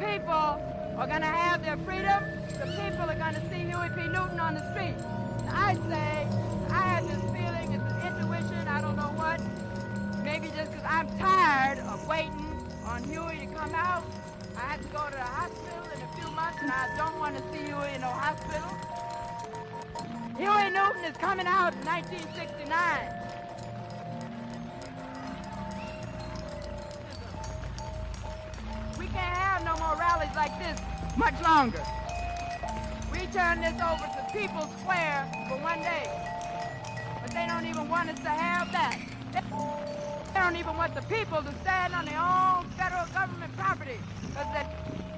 people are going to have their freedom. The people are going to see Huey P. Newton on the street. I say, I had this feeling, it's an intuition, I don't know what. Maybe just because I'm tired of waiting on Huey to come out. I had to go to the hospital in a few months, and I don't want to see Huey in no hospital. Huey Newton is coming out in 1969. We can't have no more rallies like this much longer. We turn this over to People's Square for one day. But they don't even want us to have that. They don't even want the people to stand on their own federal government property. Because